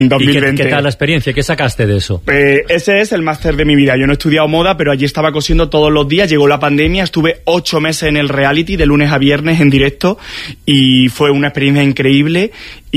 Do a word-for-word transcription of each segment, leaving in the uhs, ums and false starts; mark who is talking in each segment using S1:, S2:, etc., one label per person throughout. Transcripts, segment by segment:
S1: dos mil veinte.
S2: ¿Y qué, qué tal la experiencia? ¿Qué sacaste de eso?
S1: Eh, ese es el máster de mi vida. Yo no he estudiado moda, pero allí estaba cosiendo todos los días. Llegó la pandemia, estuve ocho meses en el reality, de lunes a viernes en directo, y fue una experiencia increíble.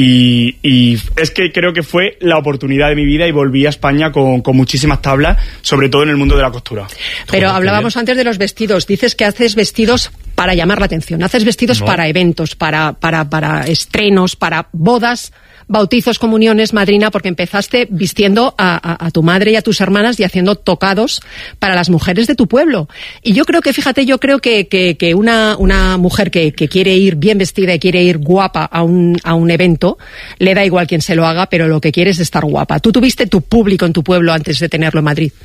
S1: Y, y es que creo que fue la oportunidad de mi vida y volví a España con, con muchísimas tablas, sobre todo en el mundo de la costura.
S3: Pero Joder, hablábamos antes de los vestidos. Dices que haces vestidos para llamar la atención. Haces vestidos no. para eventos, para, para, para estrenos, para bodas, bautizos, comuniones, madrina, porque empezaste vistiendo a, a, a tu madre y a tus hermanas y haciendo tocados para las mujeres de tu pueblo. Y yo creo que, fíjate, yo creo que, que, que una, una mujer que, que quiere ir bien vestida y quiere ir guapa a un, a un evento, le da igual quién se lo haga, pero lo que quiere es estar guapa. Tú tuviste tu público en tu pueblo antes de tenerlo en Madrid.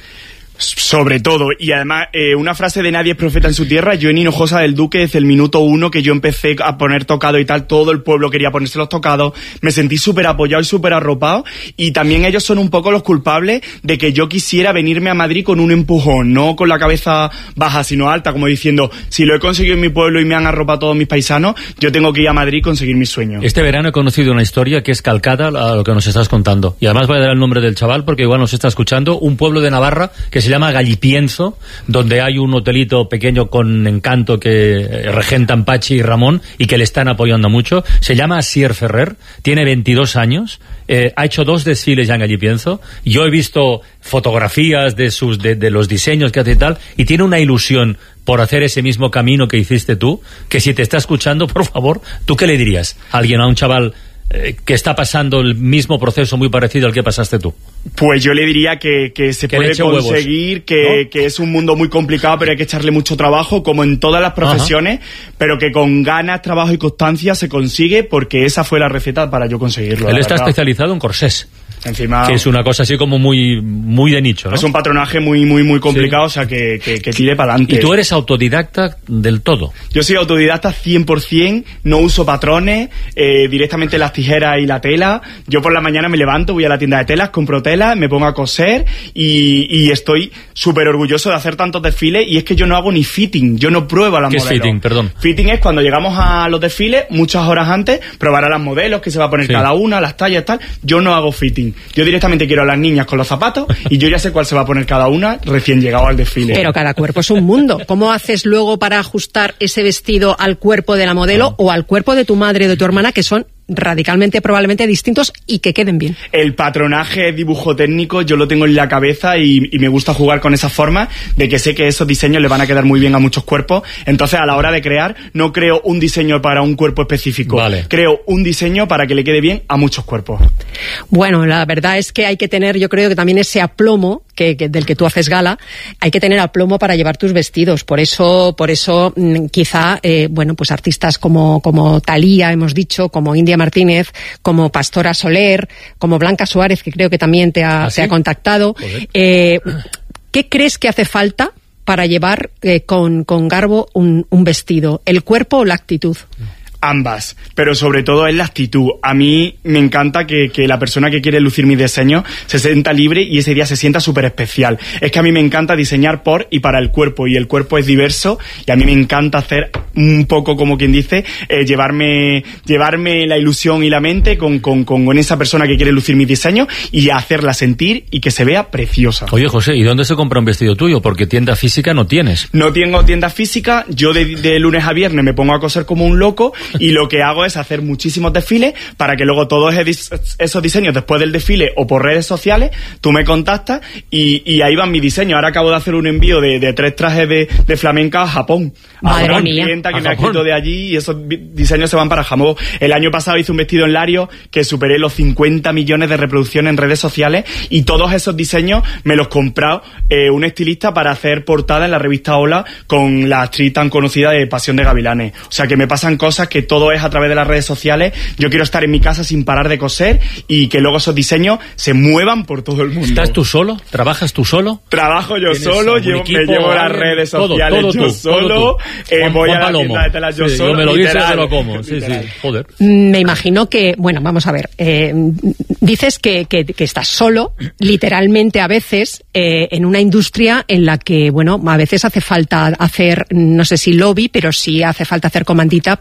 S1: Sobre todo, y además eh, una frase de nadie es profeta en su tierra. Yo en Hinojosa del Duque, desde el minuto uno que yo empecé a poner tocado y tal, todo el pueblo quería ponerse los tocados, me sentí súper apoyado y súper arropado, y también ellos son un poco los culpables de que yo quisiera venirme a Madrid con un empujón, no con la cabeza baja sino alta, como diciendo, si lo he conseguido en mi pueblo y me han arropado todos mis paisanos, yo tengo que ir a Madrid y conseguir mis sueños.
S2: Este verano he conocido una historia que es calcada a lo que nos estás contando, y además voy a dar el nombre del chaval porque igual nos está escuchando, un pueblo de Navarra que se Se llama Gallipienzo, donde hay un hotelito pequeño con encanto que regentan Pachi y Ramón y que le están apoyando mucho. Se llama Asier Ferrer, tiene veintidós años, eh, ha hecho dos desfiles ya en Gallipienzo. Yo he visto fotografías de sus de, de los diseños que hace y tal, y tiene una ilusión por hacer ese mismo camino que hiciste tú, que si te está escuchando, por favor, ¿tú qué le dirías a alguien, a un chaval eh, que está pasando el mismo proceso muy parecido al que pasaste tú?
S1: Pues yo le diría que, que se que puede conseguir, que, ¿no? que es un mundo muy complicado, pero hay que echarle mucho trabajo, como en todas las profesiones, Ajá. pero que con ganas, trabajo y constancia se consigue, porque esa fue la receta para yo conseguirlo.
S2: Él está verdad. especializado en corsés.
S1: Encima,
S2: que es una cosa así como muy muy de nicho, ¿no?
S1: Es un patronaje muy muy muy complicado, sí. o sea, que, que, que tire para adelante.
S2: ¿Y tú eres autodidacta del todo?
S1: Yo soy autodidacta cien por cien, no uso patrones, eh, directamente las tijeras y la tela. Yo por la mañana me levanto, voy a la tienda de telas, compro telas, me pongo a coser y, y estoy súper orgulloso de hacer tantos desfiles, y es que yo no hago ni fitting, yo no pruebo a las modelos.
S2: ¿Qué es fitting? Perdón.
S1: Fitting es cuando llegamos a los desfiles, muchas horas antes, probar a las modelos, que se va a poner sí. cada una, las tallas, tal. Yo no hago fitting. Yo directamente quiero a las niñas con los zapatos y yo ya sé cuál se va a poner cada una recién llegado al desfile.
S3: Pero cada cuerpo es un mundo. ¿Cómo haces luego para ajustar ese vestido al cuerpo de la modelo o al cuerpo de tu madre o de tu hermana, que son radicalmente probablemente distintos, y que queden bien?
S1: El patronaje dibujo técnico yo lo tengo en la cabeza y, y me gusta jugar con esa forma de que sé que esos diseños le van a quedar muy bien a muchos cuerpos. Entonces a la hora de crear no creo un diseño para un cuerpo específico,
S2: vale.
S1: creo un diseño para que le quede bien a muchos cuerpos.
S3: Bueno, la verdad es que hay que tener, yo creo que también ese aplomo que, que del que tú haces gala, hay que tener aplomo para llevar tus vestidos. Por eso, por eso quizá, eh, bueno, pues artistas como, como Thalía, hemos dicho, como India Martínez, como Pastora Soler, como Blanca Suárez, que creo que también te ha, ¿Ah, sí? te ha contactado. Eh, ¿Qué crees que hace falta para llevar eh, con, con garbo un, un vestido? ¿El cuerpo o la actitud?
S1: Ambas, pero sobre todo es la actitud. A mí me encanta que, que la persona que quiere lucir mis diseños se sienta libre y ese día se sienta súper especial. Es que a mí me encanta diseñar por y para el cuerpo, y el cuerpo es diverso, y a mí me encanta hacer un poco, como quien dice, eh, llevarme llevarme la ilusión y la mente con, con, con esa persona que quiere lucir mis diseños y hacerla sentir y que se vea preciosa.
S2: Oye, José, ¿y dónde se compra un vestido tuyo? Porque tienda física no tienes.
S1: No tengo tienda física, yo de, de lunes a viernes me pongo a coser como un loco, y lo que hago es hacer muchísimos desfiles para que luego todos esos diseños, después del desfile o por redes sociales, tú me contactas y, y ahí van mis diseños. Ahora acabo de hacer un envío de, de tres trajes de, de flamenca a Japón.
S3: Madre
S1: a una
S3: mía.
S1: clienta que
S2: ¿A
S1: me ha
S2: Japón?
S1: escrito de allí, y esos diseños se van para Jamón. El año pasado hice un vestido en Lario que superé los cincuenta millones de reproducciones en redes sociales, y todos esos diseños me los compró eh, un estilista para hacer portada en la revista Hola con la actriz tan conocida de Pasión de Gavilanes. O sea que me pasan cosas que todo es a través de las redes sociales. Yo quiero estar en mi casa sin parar de coser y que luego esos diseños se muevan por todo el mundo.
S2: ¿Estás tú solo? ¿Trabajas tú solo?
S1: Trabajo yo solo, llevo, me llevo las redes sociales todo, todo yo tú, solo, eh,
S2: Juan,
S1: voy
S2: Juan
S1: a la
S2: Palomo.
S1: tienda de telas yo
S2: sí,
S1: solo.
S2: Yo me lo
S1: literal,
S2: guiso y me lo como. Sí,
S1: literal.
S2: sí, joder.
S3: Me imagino que, bueno, vamos a ver, eh, dices que, que, que estás solo, literalmente a veces, eh, en una industria en la que, bueno, a veces hace falta hacer, no sé si lobby, pero sí hace falta hacer comandita, pues para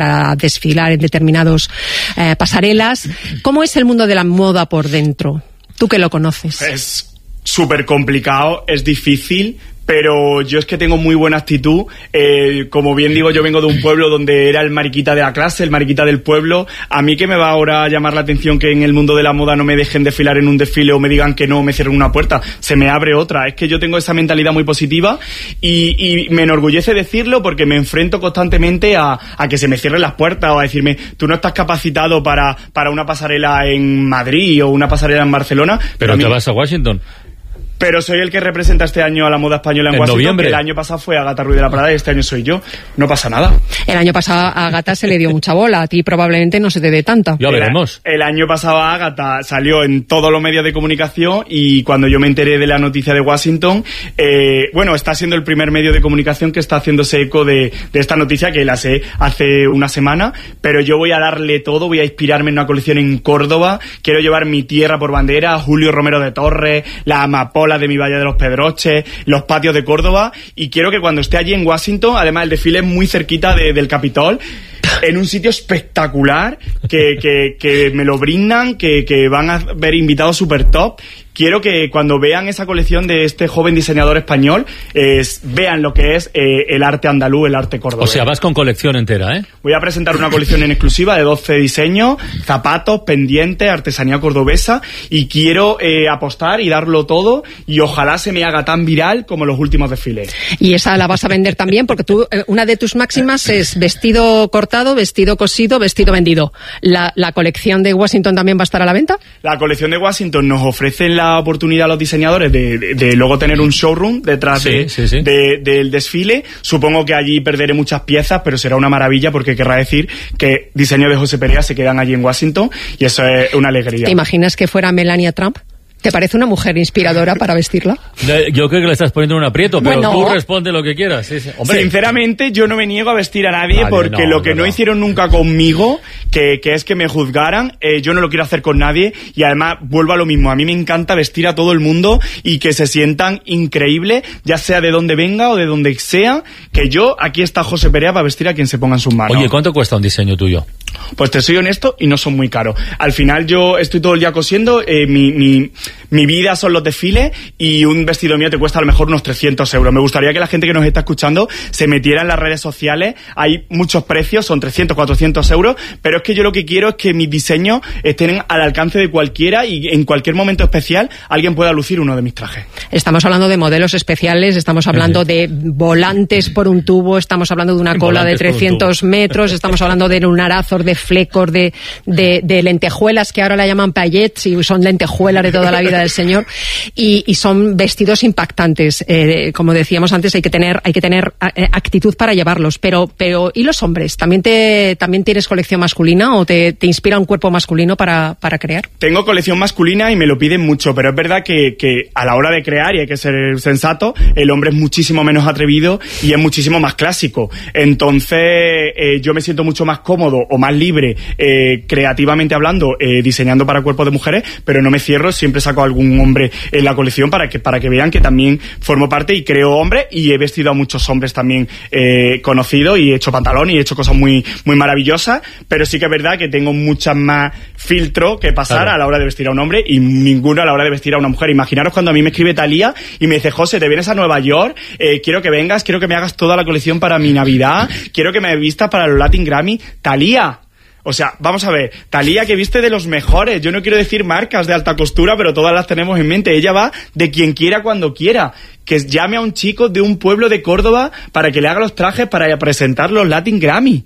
S3: para desfilar en determinados eh, pasarelas. ¿Cómo es el mundo de la moda por dentro? Tú que lo conoces.
S1: Es súper complicado, es difícil, pero yo es que tengo muy buena actitud. Eh, como bien digo, yo vengo de un pueblo donde era el mariquita de la clase, el mariquita del pueblo. A mí que me va ahora a llamar la atención que en el mundo de la moda no me dejen desfilar en un desfile o me digan que no, me cierren una puerta, se me abre otra. Es que yo tengo esa mentalidad muy positiva y, y me enorgullece decirlo porque me enfrento constantemente a, a que se me cierren las puertas o a decirme, tú no estás capacitado para, para una pasarela en Madrid o una pasarela en Barcelona.
S2: Pero te vas a Washington.
S1: Pero soy el que representa este año a la moda española en, en Washington,
S2: noviembre.
S1: Que el año pasado fue Agatha Ruiz de la Prada y este año soy yo. No pasa nada.
S3: El año pasado a Agatha se le dio mucha bola, a ti probablemente no se te dé tanta.
S2: Ya veremos.
S1: El, el año pasado Agatha salió en todos los medios de comunicación y cuando yo me enteré de la noticia de Washington, eh, bueno, está siendo el primer medio de comunicación que está haciéndose eco de, de esta noticia, que la sé hace una semana, pero yo voy a darle todo, voy a inspirarme en una colección en Córdoba, quiero llevar mi tierra por bandera, Julio Romero de Torres, la amapola de mi Valle de los Pedroches, los patios de Córdoba, y quiero que cuando esté allí en Washington, además el desfile es muy cerquita de, del Capitol, en un sitio espectacular, que, que, que me lo brindan, que, que van a ver invitados super top. Quiero que cuando vean esa colección de este joven diseñador español, eh, vean lo que es eh, el arte andaluz, el arte cordobés.
S2: O sea, vas con colección entera, ¿eh?
S1: Voy a presentar una colección en exclusiva de doce diseños, zapatos, pendientes, artesanía cordobesa, y quiero eh, apostar y darlo todo, y ojalá se me haga tan viral como los últimos desfiles.
S3: Y esa la vas a vender también, porque tú, eh, una de tus máximas es vestido cortado, vestido cosido, vestido vendido. ¿La, la colección de Washington también va a estar a la venta?
S1: La colección de Washington nos ofrece la oportunidad a los diseñadores de, de, de luego tener un showroom detrás
S2: sí,
S1: de,
S2: sí, sí.
S1: De, del desfile. Supongo que allí perderé muchas piezas, pero será una maravilla porque querrá decir que diseños de José Perea se quedan allí en Washington y eso es una alegría.
S3: ¿Te imaginas que fuera Melania Trump? ¿Te parece una mujer inspiradora para vestirla?
S2: Yo creo que le estás poniendo en un aprieto, pero
S3: bueno,
S2: tú responde lo que quieras. Sí, sí. Hombre.
S1: Sinceramente, yo no me niego a vestir a nadie, nadie porque no, lo que no, no hicieron nunca conmigo, que, que es que me juzgaran, eh, yo no lo quiero hacer con nadie, y además vuelvo a lo mismo, a mí me encanta vestir a todo el mundo y que se sientan increíbles, ya sea de donde venga o de donde sea, que yo, aquí está José Perea para vestir a quien se ponga en sus manos.
S2: Oye, ¿cuánto cuesta un diseño tuyo?
S1: Pues te soy honesto y no son muy caros. Al final yo estoy todo el día cosiendo, eh, mi, mi, mi vida son los desfiles y un vestido mío te cuesta a lo mejor unos trescientos euros. Me gustaría que la gente que nos está escuchando se metiera en las redes sociales. Hay muchos precios, son trescientos, cuatrocientos euros, pero es que yo lo que quiero es que mis diseños estén al alcance de cualquiera y en cualquier momento especial alguien pueda lucir uno de mis trajes.
S3: Estamos hablando de modelos especiales, estamos hablando de volantes por un tubo, estamos hablando de una cola de trescientos metros, estamos hablando de lunarazos, de flecos, de, de, de lentejuelas, que ahora la llaman paillettes y son lentejuelas de toda la vida del señor, y, y son vestidos impactantes. Eh, como decíamos antes, hay que tener, hay que tener actitud para llevarlos, pero, pero ¿y los hombres? ¿También te, también tienes colección masculina o te, te inspira un cuerpo masculino para, para crear?
S1: Tengo colección masculina y me lo piden mucho, pero es verdad que, que a la hora de crear, y hay que ser sensato, el hombre es muchísimo menos atrevido y es muchísimo más clásico. Entonces, eh, yo me siento mucho más cómodo o más libre, eh, creativamente hablando, eh, diseñando para cuerpos de mujeres, pero no me cierro, siempre saco algún hombre en la colección para que, para que vean que también formo parte y creo hombres, y he vestido a muchos hombres también eh, conocidos, y he hecho pantalón y he hecho cosas muy, muy maravillosas, pero sí que es verdad que tengo muchas más filtro que pasar, claro, a la hora de vestir a un hombre y ninguno a la hora de vestir a una mujer. Imaginaros cuando a mí me escribe Talía y me dice: José, te vienes a Nueva York, eh, quiero que vengas, quiero que me hagas toda la colección para mi Navidad, quiero que me vistas para los Latin Grammy. Talía, o sea, vamos a ver, Talía, que viste de los mejores. Yo no quiero decir marcas de alta costura, pero todas las tenemos en mente. Ella va de quien quiera cuando quiera. Que llame a un chico de un pueblo de Córdoba para que le haga los trajes para presentar los Latin Grammy.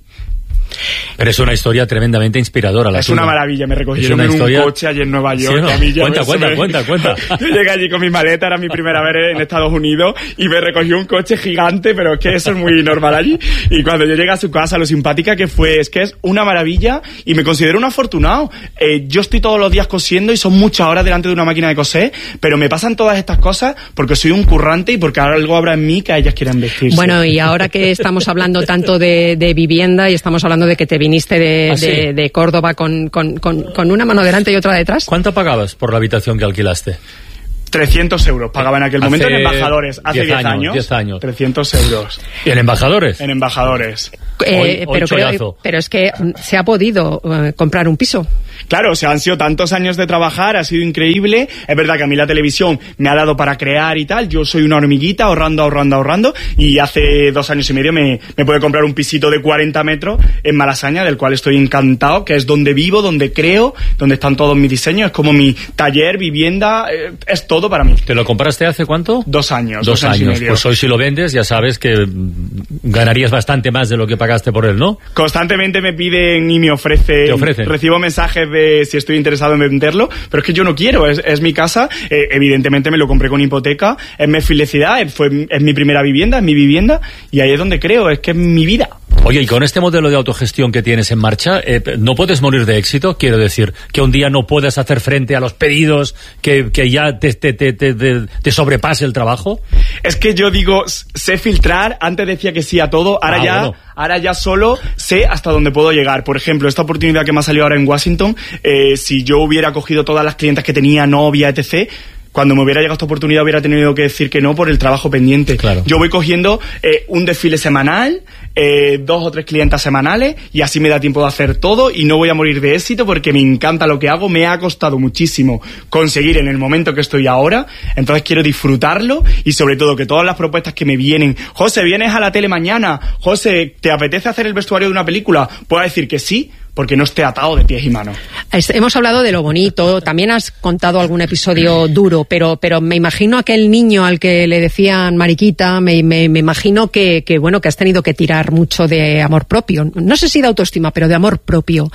S2: Pero es una historia tremendamente inspiradora. La
S1: es
S2: tuya.
S1: Una maravilla, me recogieron en
S2: historia...
S1: un coche allí en Nueva York.
S2: ¿Sí, no?
S1: A mí ya
S2: cuenta,
S1: me...
S2: cuenta,
S1: me...
S2: cuenta, cuenta,
S1: Yo llegué allí con mi maleta, era mi primera vez en Estados Unidos, y me recogió un coche gigante, pero es que eso es muy normal allí. Y cuando yo llegué a su casa, lo simpática que fue, es que es una maravilla, y me considero un afortunado. Eh, yo estoy todos los días cosiendo y son muchas horas delante de una máquina de coser, pero me pasan todas estas cosas porque soy un currante y porque algo habrá en mí que ellas quieran vestirse.
S3: Bueno, y ahora que estamos hablando tanto de, de vivienda y estamos hablando de que te viniste de, ¿Ah, sí? de, de Córdoba con, con, con, con una mano delante y otra detrás.
S2: ¿Cuánto pagabas por la habitación que alquilaste?
S1: trescientos euros pagaba en aquel momento en Embajadores, hace diez años.
S2: diez años.
S1: trescientos euros.
S2: ¿Y en Embajadores?
S1: En Embajadores.
S3: Eh,
S2: Hoy- hoy
S3: pero, creo-
S2: chollazo.
S3: pero es que se ha podido eh, comprar un piso.
S1: Claro, o sea, han sido tantos años de trabajar, ha sido increíble. Es verdad que a mí la televisión me ha dado para crear y tal. Yo soy una hormiguita, ahorrando, ahorrando, ahorrando. Y hace dos años y medio me, me pude comprar un pisito de cuarenta metros en Malasaña, del cual estoy encantado, que es donde vivo, donde creo, donde están todos mis diseños. Es como mi taller, vivienda, eh, es todo para mí.
S2: ¿Te lo compraste hace cuánto?
S1: Dos años.
S2: Dos,
S1: Dos, años. y
S2: años.
S1: medio.
S2: Pues hoy si lo vendes ya sabes que mm, ganarías bastante más de lo que pagaste por él, ¿no?
S1: Constantemente me piden y me ofrecen,
S2: Te ofrecen.
S1: recibo mensajes de si estoy interesado en venderlo, pero es que yo no quiero, es, es mi casa, eh, evidentemente me lo compré con hipoteca, es mi felicidad, es, fue, es mi primera vivienda, es mi vivienda, y ahí es donde creo, es que es mi vida.
S2: Oye, y con este modelo de autogestión que tienes en marcha, eh, ¿no puedes morir de éxito? Quiero decir, que un día no puedas hacer frente a los pedidos, que, que ya te, te, te, te, te sobrepase el trabajo.
S1: Es que yo digo, sé filtrar, antes decía que sí a todo, ahora
S2: Ah,
S1: ya...
S2: bueno.
S1: Ahora ya solo sé hasta dónde puedo llegar. Por ejemplo, esta oportunidad que me ha salido ahora en Washington, eh, si yo hubiera cogido todas las clientas que tenía, novia, etcétera, cuando me hubiera llegado esta oportunidad hubiera tenido que decir que no por el trabajo pendiente.
S2: Claro.
S1: Yo voy cogiendo eh, un desfile semanal, eh, dos o tres clientas semanales, y así me da tiempo de hacer todo y no voy a morir de éxito porque me encanta lo que hago. Me ha costado muchísimo conseguir en el momento que estoy ahora, entonces quiero disfrutarlo y sobre todo que todas las propuestas que me vienen, José, ¿vienes a la tele mañana? José, ¿te apetece hacer el vestuario de una película? Puedo decir que sí, porque no esté atado de pies y manos.
S3: Es- Hemos hablado de lo bonito, también has contado algún episodio duro, pero, pero me imagino aquel niño al que le decían mariquita, me, me, me imagino que, que, bueno, que has tenido que tirar mucho de amor propio. No sé si de autoestima, pero de amor propio.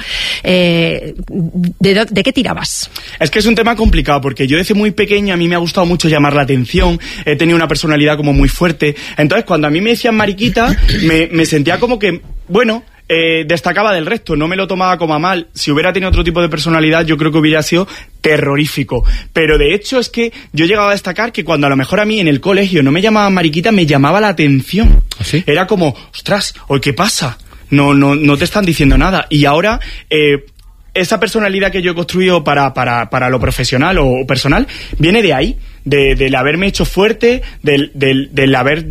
S3: Eh, ¿de, do- ¿De qué tirabas?
S1: Es que es un tema complicado porque yo desde muy pequeña a mí me ha gustado mucho llamar la atención, he tenido una personalidad como muy fuerte, entonces cuando a mí me decían mariquita me, me sentía como que, bueno... Eh, destacaba del resto, no me lo tomaba como a mal. Si hubiera tenido otro tipo de personalidad yo creo que hubiera sido terrorífico, pero de hecho es que yo llegaba a destacar que cuando a lo mejor a mí en el colegio no me llamaban mariquita, me llamaba la atención.
S2: ¿Ah, sí?
S1: Era como, ostras, ¿hoy qué pasa? No, no, no te están diciendo nada. Y ahora eh, esa personalidad que yo he construido para, para, para lo profesional o personal viene de ahí, de, del haberme hecho fuerte, del, del, del haber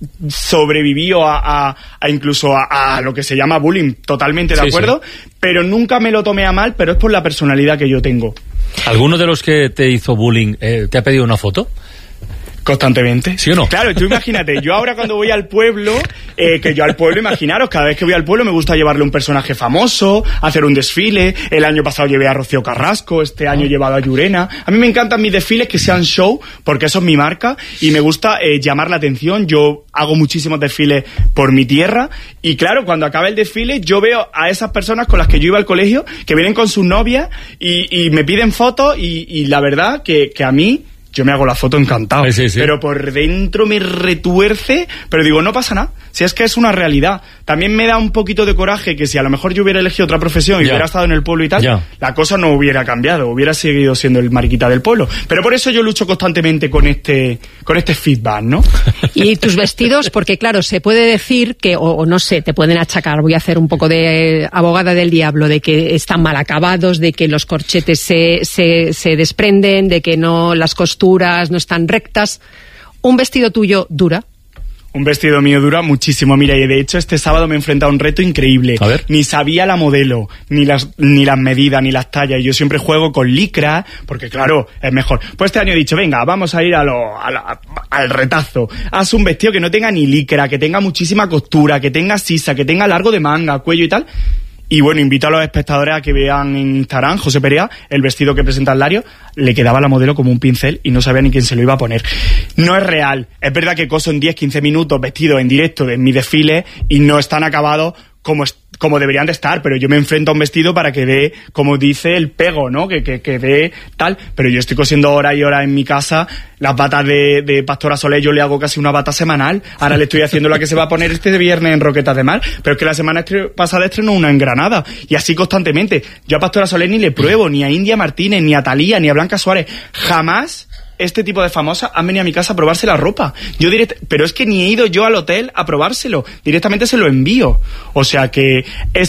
S1: sobrevivió a, a, a incluso a, a lo que se llama bullying, totalmente de
S2: Sí,
S1: acuerdo,
S2: sí.
S1: pero nunca me lo tomé a mal, pero es por la personalidad que yo tengo.
S2: ¿Alguno de los que te hizo bullying eh, te ha pedido una foto?
S1: Constantemente.
S2: ¿Sí o no?
S1: Claro, tú imagínate, yo ahora cuando voy al pueblo, eh, que yo al pueblo, imaginaros, cada vez que voy al pueblo me gusta llevarle un personaje famoso, hacer un desfile. El año pasado llevé a Rocío Carrasco, este año he llevado a Llurena. A mí me encantan mis desfiles que sean show, porque eso es mi marca, y me gusta eh, llamar la atención. Yo hago muchísimos desfiles por mi tierra, y claro, cuando acaba el desfile, yo veo a esas personas con las que yo iba al colegio, que vienen con sus novias, y, y me piden fotos, y, y la verdad que, que a mí... Yo me hago la foto encantado,
S2: Sí, sí, sí.
S1: pero por dentro me retuerce, pero digo, no pasa nada, si es que es una realidad. También me da un poquito de coraje que si a lo mejor yo hubiera elegido otra profesión y
S2: Ya.
S1: hubiera estado en el pueblo y tal,
S2: Ya.
S1: la cosa no hubiera cambiado, hubiera seguido siendo el mariquita del pueblo. Pero por eso yo lucho constantemente con este, con este feedback, ¿no?
S3: Y tus vestidos, porque claro, se puede decir que, o, o no sé, te pueden achacar, voy a hacer un poco de abogada del diablo, de que están mal acabados, de que los corchetes se, se, se desprenden, de que no las costuras no están rectas. ¿Un vestido tuyo dura?
S1: Un vestido mío dura muchísimo. Mira, y de hecho este sábado me he enfrentado a un reto increíble.
S2: A ver.
S1: Ni sabía la modelo, ni las, ni las medidas, ni las tallas. Y yo siempre juego con licra, porque claro, es mejor. Pues este año he dicho, venga, vamos a ir a lo, a la- al retazo. Haz un vestido que no tenga ni licra, que tenga muchísima costura, que tenga sisa, que tenga largo de manga, cuello y tal. Y bueno, invito a los espectadores a que vean en Instagram, José Perea, el vestido que presenta el Lario, le quedaba a la modelo como un pincel y no sabía ni quién se lo iba a poner. No es real. Es verdad que coso en diez quince minutos vestidos en directo de mi desfile y no están acabados como, est- como deberían de estar, pero yo me enfrento a un vestido para que dé, como dice, el pego, ¿no? Que, que, que dé tal, pero yo estoy cosiendo horas y horas en mi casa. Las batas de, de Pastora Soler yo le hago casi una bata semanal, ahora le estoy haciendo la que se va a poner este viernes en Roquetas de Mar, pero es que la semana estre- pasada estrenó una en Granada, y así constantemente. Yo a Pastora Soler ni le pruebo, ni a India Martínez, ni a Thalía, ni a Blanca Suárez, jamás este tipo de famosas han venido a mi casa a probarse la ropa. Yo direct... Pero es que ni he ido yo al hotel a probárselo. Directamente se lo envío. O sea que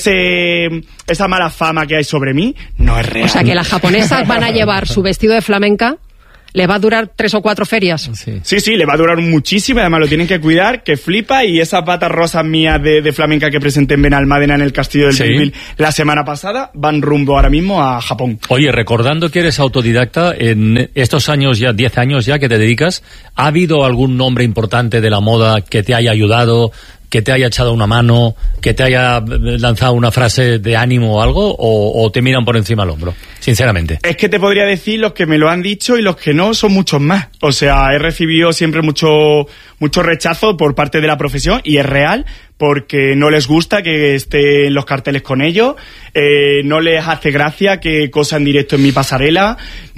S1: ese esa mala fama que hay sobre mí no es real.
S3: O sea que las japonesas van a llevar su vestido de flamenca le va a durar tres o cuatro ferias.
S1: Sí, sí, sí le va a durar muchísimo, además lo tienen que cuidar, que flipa, y esas batas rosas mías de, de flamenca que presenté en Benalmádena en el Castillo del
S2: sí.
S1: Belville la semana pasada, van rumbo ahora mismo a Japón.
S2: Oye, recordando que eres autodidacta, en estos años ya, diez años ya que te dedicas, ¿ha habido algún nombre importante de la moda que te haya ayudado, que te haya echado una mano, que te haya lanzado una frase de ánimo o algo, o, o te miran por encima del hombro, sinceramente?
S1: Es que te podría decir, los que me lo han dicho y los que no son muchos más. O sea, he recibido siempre mucho, mucho rechazo por parte de la profesión, y es real, porque no les gusta que esté en los carteles con ellos, eh, no les hace gracia que cosa en directo en mi pasarela,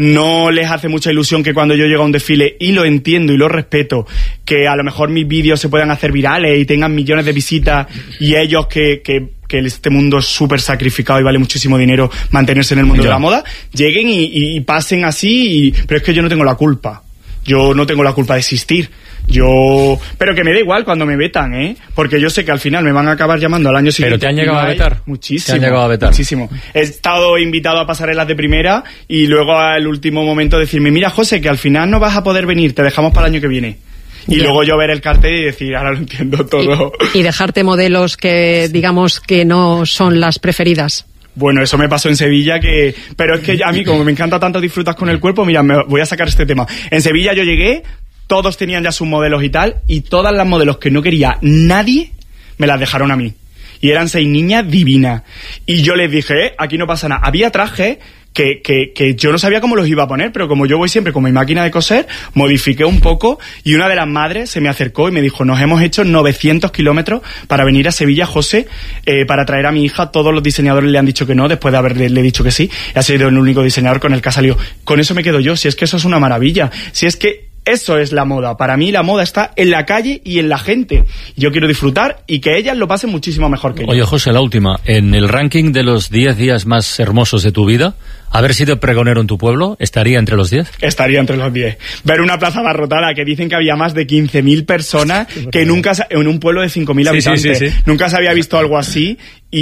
S1: no les hace mucha ilusión que cuando yo llego a un desfile, y lo entiendo y lo respeto, que a lo mejor mis vídeos se puedan hacer virales y tengan millones de visitas, y ellos que... que que este mundo es súper sacrificado y vale muchísimo dinero mantenerse en el mundo ya. de la moda, lleguen y, y, y pasen así, y, pero es que yo no tengo la culpa. Yo no tengo la culpa de existir. Yo... Pero que me da igual cuando me vetan, ¿eh? Porque yo sé que al final me van a acabar llamando al año siguiente.
S2: ¿Pero te han llegado a vetar?
S1: Muchísimo.
S2: ¿Te han llegado a vetar?
S1: Muchísimo. He estado invitado a pasarelas de primera, y luego al último momento decirme, mira, José, que al final no vas a poder venir, te dejamos para el año que viene. Y yeah. luego yo ver el cartel y decir, ahora lo entiendo todo.
S3: Y, y dejarte modelos que, digamos, que no son las preferidas.
S1: Bueno, eso me pasó en Sevilla, que pero es que a mí, como me encanta tanto disfrutar con el cuerpo, mira, me voy a sacar este tema. En Sevilla yo llegué, todos tenían ya sus modelos y tal, y todas las modelos que no quería nadie, me las dejaron a mí. Y eran seis niñas divinas. Y yo les dije, eh, aquí no pasa nada. Había trajes que, que, que yo no sabía cómo los iba a poner, pero como yo voy siempre con mi máquina de coser, modifiqué un poco, y una de las madres se me acercó y me dijo, nos hemos hecho novecientos kilómetros para venir a Sevilla, José, eh, para traer a mi hija. Todos los diseñadores le han dicho que no, después de haberle dicho que sí, y ha sido el único diseñador con el que ha salido. Con eso me quedo yo, si es que eso es una maravilla, si es que eso es la moda. Para mí la moda está en la calle y en la gente. Yo quiero disfrutar y que ellas lo pasen muchísimo mejor que yo.
S2: Oye, José, la última. En el ranking de los diez días más hermosos de tu vida, haber sido pregonero en tu pueblo, ¿estaría entre los diez?
S1: Estaría entre los diez. Ver una plaza abarrotada, que dicen que había más de quince mil personas, que nunca, en un pueblo de cinco mil habitantes, sí, sí, sí, sí. nunca se había visto algo así,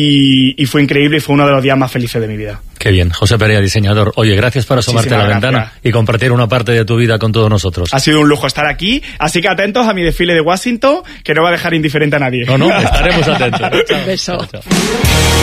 S1: y, y fue increíble, y fue uno de los días más felices de mi vida.
S2: Qué bien. José Perea, diseñador. Oye, gracias por asomarte Muchísimas a la gracias. ventana y compartir una parte de tu vida con todos nosotros.
S1: Ha sido un lujo estar aquí, así que atentos a mi desfile de Washington, que no va a dejar indiferente a nadie.
S2: No, no, estaremos atentos.
S3: Un beso.
S2: Chao, chao.